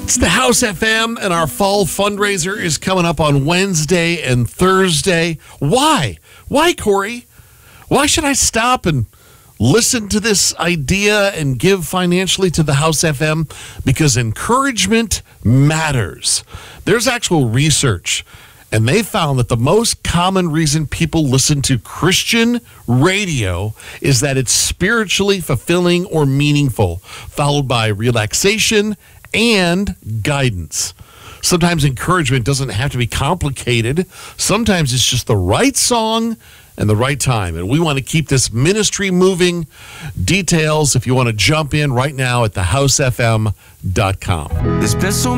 It's the House FM, and our fall fundraiser is coming up on Wednesday and Thursday. Why? Why, Corey? Why should I stop and listen to this idea and give financially to the House FM? Because encouragement matters. There's actual research, and they found that the most common reason people listen to Christian radio is that it's spiritually fulfilling or meaningful, followed by relaxation and guidance. Sometimes encouragement doesn't have to be complicated. Sometimes it's just the right song and the right time. And we want to keep this ministry moving. Details, if you want to jump in right now at thehousefm.com. There's been so